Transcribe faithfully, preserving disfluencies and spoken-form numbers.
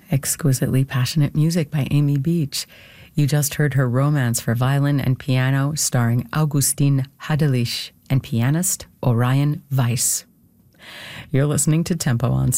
Exquisitely passionate music by Amy Beach. You just heard her Romance for violin and piano starring Augustin Hadelisch and pianist Orion Weiss. You're listening to Tempo on